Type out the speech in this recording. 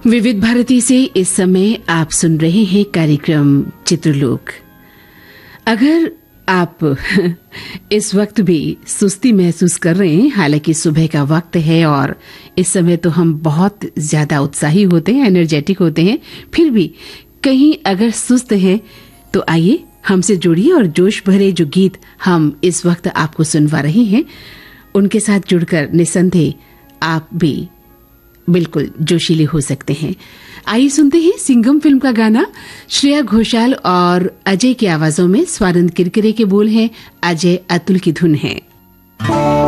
विविध भारती से इस समय आप सुन रहे हैं कार्यक्रम चित्रलोक। अगर आप इस वक्त भी सुस्ती महसूस कर रहे हैं, हालांकि सुबह का वक्त है और इस समय तो हम बहुत ज्यादा उत्साही होते हैं, एनर्जेटिक होते हैं, फिर भी कहीं अगर सुस्त हैं तो आइए हमसे जुड़िए और जोश भरे जो गीत हम इस वक्त आपको सुनवा रहे हैं उनके साथ जुड़कर निसंदेह आप भी बिल्कुल जोशीले हो सकते हैं। आइए सुनते हैं सिंघम फिल्म का गाना। श्रेया घोषाल और अजय की आवाजों में स्वानंद किरकिरे के बोल हैं, अजय अतुल की धुन है।